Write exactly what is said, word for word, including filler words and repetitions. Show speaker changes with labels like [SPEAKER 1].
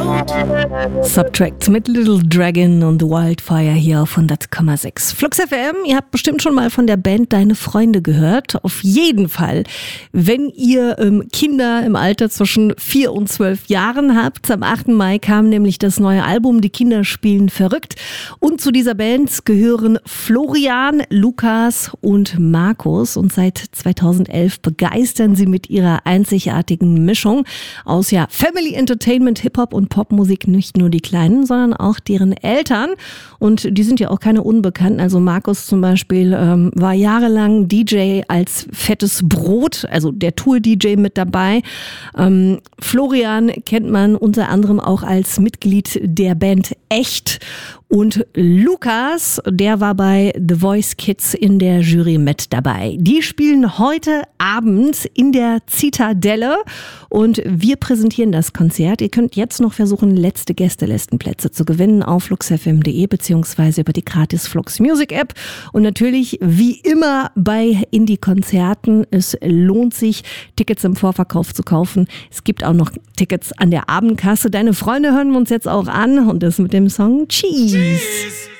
[SPEAKER 1] Subtract mit Little Dragon und Wildfire hier auf hundert Komma sechs. Flux F M, ihr habt bestimmt schon mal von der Band Deine Freunde gehört. Auf jeden Fall, wenn ihr ähm, Kinder im Alter zwischen vier und zwölf Jahren habt. Am achten Mai kam nämlich das neue Album Die Kinder spielen verrückt. Und zu dieser Band gehören Florian, Lukas und Markus. Und seit zweitausendelf begeistern sie mit ihrer einzigartigen Mischung aus ja Family Entertainment, Hip-Hop und Popmusik nicht nur die Kleinen, sondern auch deren Eltern. Und die sind ja auch keine Unbekannten. Also Markus zum Beispiel ähm, war jahrelang D J als fettes Brot, also der Tour-D J mit dabei. Ähm, Florian kennt man unter anderem auch als Mitglied der Band Echt. Und Lukas, der war bei The Voice Kids in der Jury mit dabei. Die spielen heute Abend in der Zitadelle und wir präsentieren das Konzert. Ihr könnt jetzt noch versuchen, letzte Gästelistenplätze zu gewinnen auf flux f m punkt d e beziehungsweise über die gratis Flux Music App. Und natürlich, wie immer bei Indie-Konzerten, es lohnt sich, Tickets im Vorverkauf zu kaufen. Es gibt auch noch Tickets an der Abendkasse. Deine Freunde hören wir uns jetzt auch an und das mit dem Song Cheese.